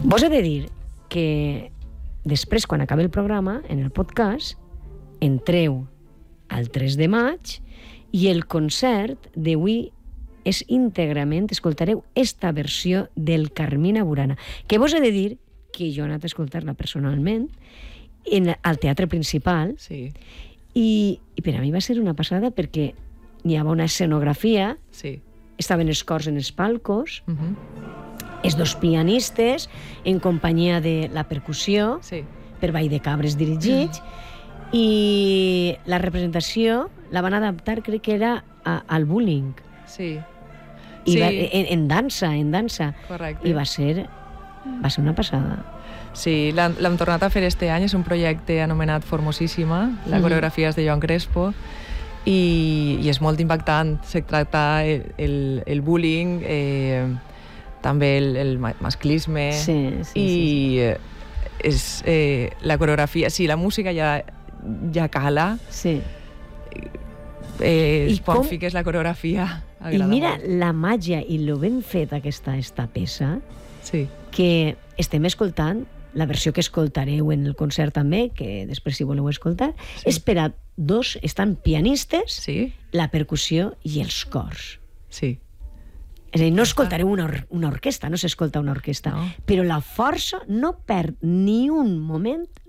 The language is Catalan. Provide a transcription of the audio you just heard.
Vos he de dir que després, quan acabi el programa, en el podcast, entreu al 3 de maig i el concert d'avui és íntegrament, escoltareu esta versió del Carmina Burana, que vos he de dir que jo he anat a escoltar-la personalment al Teatre Principal, Sí. i per a mi va ser una passada perquè hi havia una escenografia, Sí. estaven els cors en els palcos, Mhm. els dos pianistes en companyia de la percussió, Sí. per Vall de Cabres dirigits, i la representació la van adaptar, crec que era al bullying, Sí. i Sí. en dansa, Correcte. i va ser una passada. Sí, l'hem tornat a fer este any, és un projecte anomenat Formosíssima, la coreografia és de Joan Crespo, i és molt impactant. Se tracta el bullying, també el masclisme, i és la coreografia, sí, la música ja cala, Sí. I quan fiques la coreografia agrada I mira molt. la màgia i lo ben feta que està esta peça, Sí. que estem escoltant, la versió que escoltareu en el concert també, que després si voleu escoltar, és per a dos, estan pianistes, Sí. la percussió i els cors. Sí. És a dir, no escoltareu una orquestra, no s'escolta una orquestra, No. però la força no perd ni un moment